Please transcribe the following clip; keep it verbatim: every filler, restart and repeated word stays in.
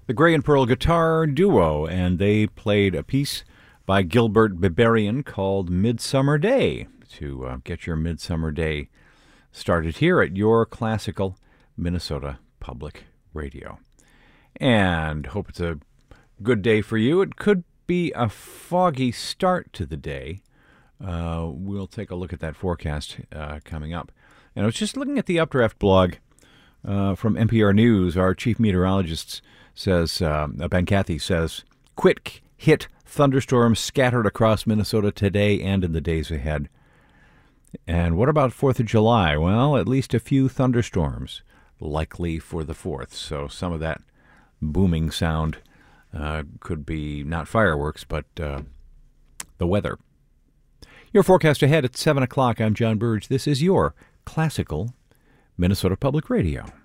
the Gray and Pearl Guitar Duo, and they played a piece by Gilbert Biberian called Midsummer Day to uh, get your Midsummer Day started here at your classical Minnesota Public Radio. And hope it's a good day for you. It could be a foggy start to the day. Uh, we'll take a look at that forecast uh, coming up. And I was just looking at the Updraft blog uh, from N P R News. Our chief meteorologist says, uh, Ben Cathy says, quick hit thunderstorms scattered across Minnesota today and in the days ahead. And what about fourth of July? Well, at least a few thunderstorms likely for the fourth. So some of that booming sound uh, could be not fireworks, but uh, the weather. Your forecast ahead at seven o'clock. I'm John Burge. This is your Classical Minnesota Public Radio.